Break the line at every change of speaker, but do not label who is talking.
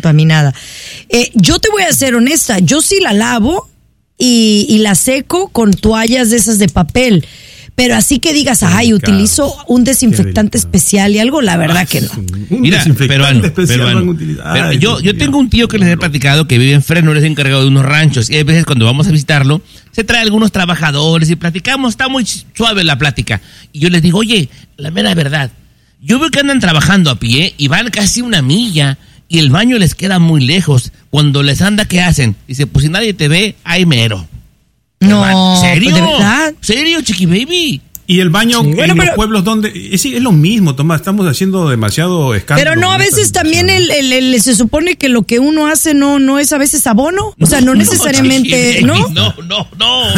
contaminada. Yo te voy a ser honesta, yo sí la lavo y la seco con toallas de esas de papel. Pero así que digas, ay, utilizo un desinfectante especial y algo, la verdad que no.
Mira, peruano. Yo tengo un tío que les he platicado que vive en Fresno, él es encargado de unos ranchos, y a veces cuando vamos a visitarlo, se trae algunos trabajadores y platicamos, está muy suave la plática. Y yo les digo, oye, la mera verdad, yo veo que andan trabajando a pie y van casi una milla y el baño les queda muy lejos. Cuando les anda, ¿qué hacen? Dice, pues si nadie te ve, hay mero.
No,
¿serio?
¿de verdad?
¿Serio, Chiqui Baby?
Y el baño en los pueblos donde... Sí, es lo mismo, Tomás, estamos haciendo demasiado escándalo.
Pero no, a veces también se supone que lo que uno hace no es a veces abono. O sea, no necesariamente...
No.